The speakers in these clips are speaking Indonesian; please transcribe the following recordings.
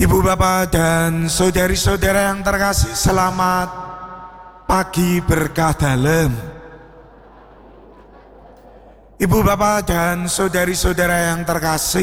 Ibu bapak dan saudari-saudara yang terkasih, selamat pagi berkah dalam. Ibu bapak dan saudari-saudara yang terkasih,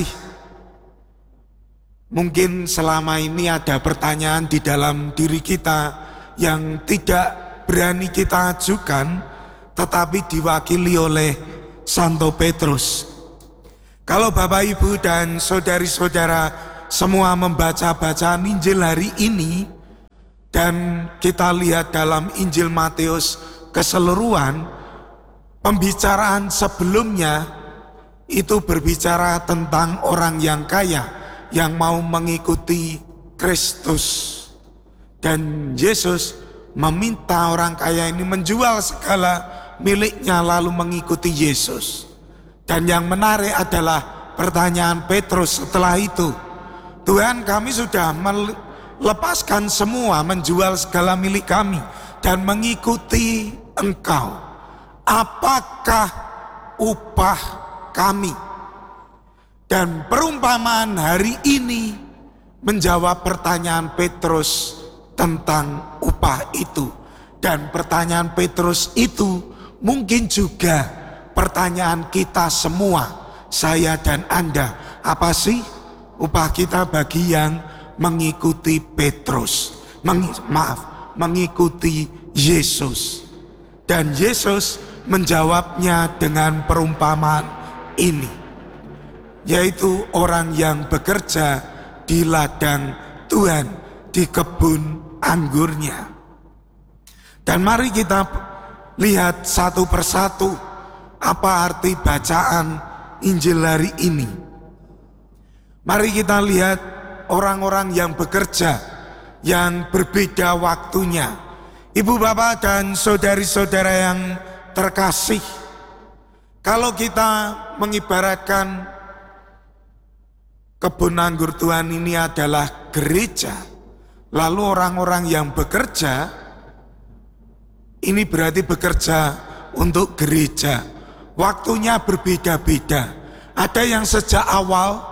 mungkin selama ini ada pertanyaan di dalam diri kita yang tidak berani kita ajukan, tetapi diwakili oleh Santo Petrus. Kalau bapak ibu dan saudari-saudara semua membaca bacaan Injil hari ini, dan kita lihat dalam Injil Matius keseluruhan, pembicaraan sebelumnya itu berbicara tentang orang yang kaya yang mau mengikuti Kristus, dan Yesus meminta orang kaya ini menjual segala miliknya lalu mengikuti Yesus. Dan yang menarik adalah pertanyaan Petrus setelah itu, Tuhan, kami sudah melepaskan semua, menjual segala milik kami dan mengikuti Engkau. Apakah upah kami? Dan perumpamaan hari ini menjawab pertanyaan Petrus tentang upah itu. Dan pertanyaan Petrus itu mungkin juga pertanyaan kita semua, saya dan Anda. Apa sih upah kita bagi yang mengikuti Petrus, mengikuti Yesus? Dan Yesus menjawabnya dengan perumpamaan ini, yaitu orang yang bekerja di ladang Tuhan, di kebun anggurnya. Dan mari kita lihat satu persatu apa arti bacaan Injil hari ini. Mari kita lihat orang-orang yang bekerja, yang berbeda waktunya. Ibu bapak dan saudari-saudara yang terkasih, kalau kita mengibaratkan kebun anggur Tuhan ini adalah gereja, lalu orang-orang yang bekerja ini berarti bekerja untuk gereja. Waktunya berbeda-beda. Ada yang sejak awal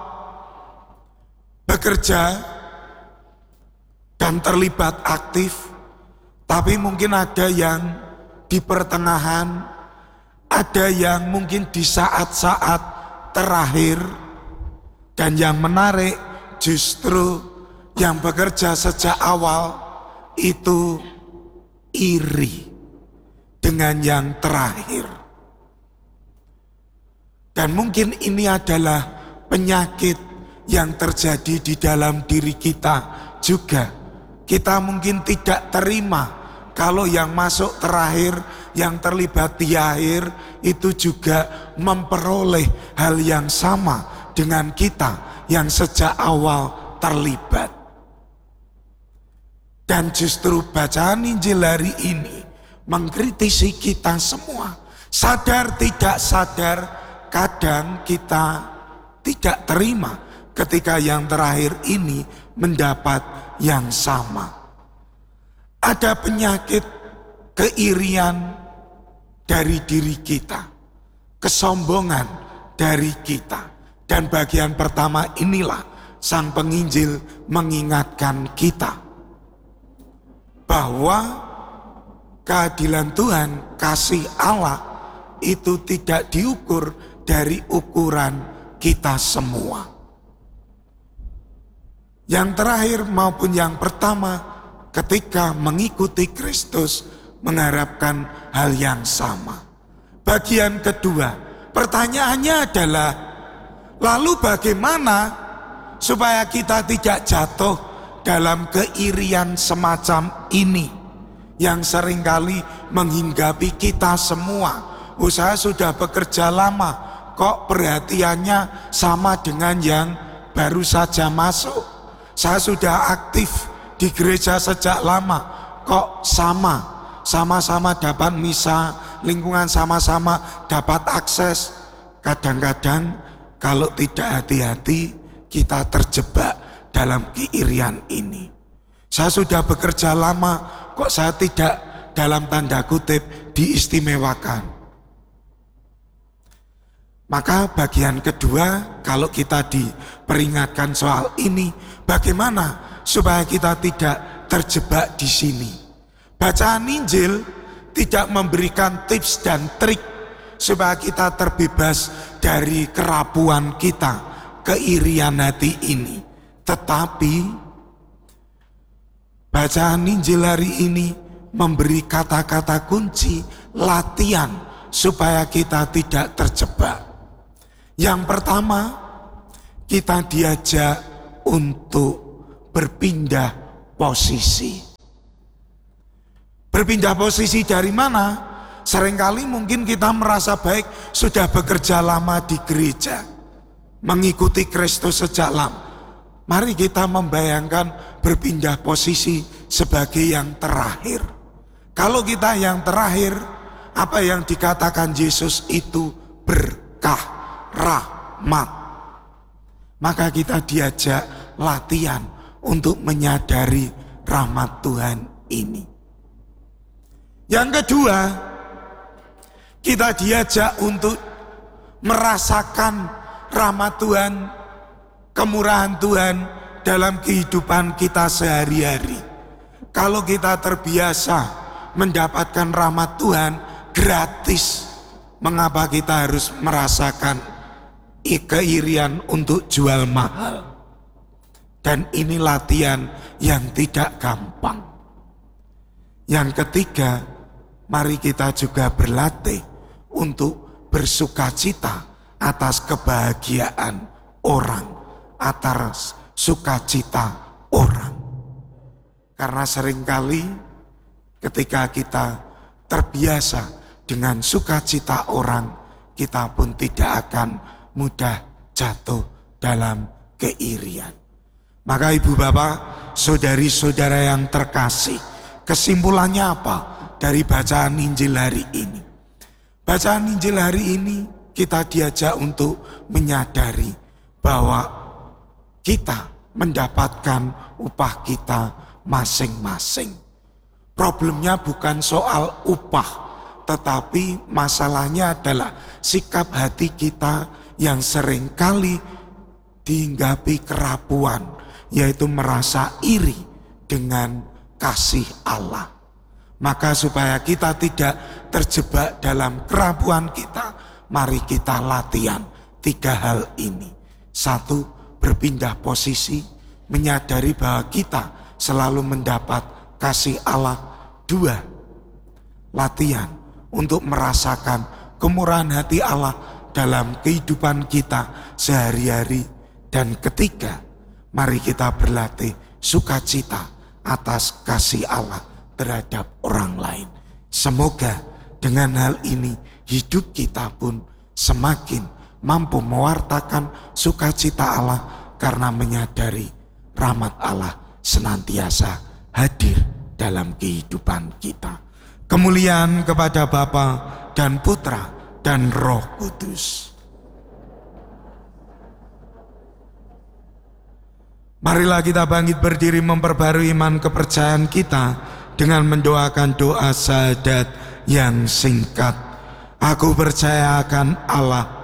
bekerja dan terlibat aktif, tapi mungkin ada yang di pertengahan, ada yang mungkin di saat-saat terakhir. Dan yang menarik justru yang bekerja sejak awal itu iri dengan yang terakhir. Dan mungkin ini adalah penyakit yang terjadi di dalam diri kita juga. Kita mungkin tidak terima kalau yang masuk terakhir, yang terlibat di akhir itu juga memperoleh hal yang sama dengan kita yang sejak awal terlibat. Dan justru bacaan Injil hari ini mengkritisi kita semua. Sadar tidak sadar, kadang kita tidak terima ketika yang terakhir ini mendapat yang sama. Ada penyakit keirian dari diri kita, kesombongan dari kita. Dan bagian pertama inilah Sang Penginjil mengingatkan kita bahwa keadilan Tuhan, kasih Allah itu tidak diukur dari ukuran kita semua. Yang terakhir maupun yang pertama, ketika mengikuti Kristus mengharapkan hal yang sama. Bagian kedua, pertanyaannya adalah, lalu bagaimana supaya kita tidak jatuh dalam keirian semacam ini yang seringkali menghinggapi kita semua? Saya sudah bekerja lama, kok perhatiannya sama dengan yang baru saja masuk. Saya sudah aktif di gereja sejak lama, kok sama-sama dapat misa, lingkungan sama-sama dapat akses. Kadang-kadang kalau tidak hati-hati kita terjebak dalam keirian ini. Saya sudah bekerja lama, kok saya tidak dalam tanda kutip diistimewakan. Maka bagian kedua, kalau kita diperingatkan soal ini, bagaimana supaya kita tidak terjebak di sini. Bacaan Injil tidak memberikan tips dan trik supaya kita terbebas dari kerapuan kita, keirian hati ini. Tetapi bacaan Injil hari ini memberi kata-kata kunci latihan supaya kita tidak terjebak. Yang pertama, kita diajak untuk berpindah posisi. Berpindah posisi dari mana? Seringkali mungkin kita merasa baik, sudah bekerja lama di gereja, mengikuti Kristus sejak lama. Mari kita membayangkan berpindah posisi sebagai yang terakhir. Kalau kita yang terakhir, apa yang dikatakan Yesus itu berkah, rahmat. Maka kita diajak latihan untuk menyadari rahmat Tuhan ini. Yang kedua, kita diajak untuk merasakan rahmat Tuhan, kemurahan Tuhan dalam kehidupan kita sehari-hari. Kalau kita terbiasa mendapatkan rahmat Tuhan gratis, mengapa kita harus merasakan keirian untuk jual mahal? Dan ini latihan yang tidak gampang. Yang ketiga, mari kita juga berlatih untuk bersukacita atas kebahagiaan orang, atas sukacita orang. Karena seringkali ketika kita terbiasa dengan sukacita orang, kita pun tidak akan mudah jatuh dalam keirian. Maka ibu bapak, saudari-saudara yang terkasih, kesimpulannya apa dari bacaan Injil hari ini? Bacaan Injil hari ini kita diajak untuk menyadari bahwa kita mendapatkan upah kita masing-masing. Problemnya bukan soal upah, tetapi masalahnya adalah sikap hati kita yang seringkali dihinggapi kerapuan, yaitu merasa iri dengan kasih Allah. Maka supaya kita tidak terjebak dalam kerapuan kita, mari kita latihan 3 hal ini. 1, berpindah posisi, menyadari bahwa kita selalu mendapat kasih Allah. 2, latihan untuk merasakan kemurahan hati Allah dalam kehidupan kita sehari-hari. Dan ketiga, mari kita berlatih sukacita atas kasih Allah terhadap orang lain. Semoga dengan hal ini hidup kita pun semakin mampu mewartakan sukacita Allah, karena menyadari rahmat Allah senantiasa hadir dalam kehidupan kita. Kemuliaan kepada Bapa dan Putra dan Roh Kudus. Marilah kita bangkit berdiri memperbarui iman kepercayaan kita dengan mendoakan doa syahadat yang singkat. Aku percaya akan Allah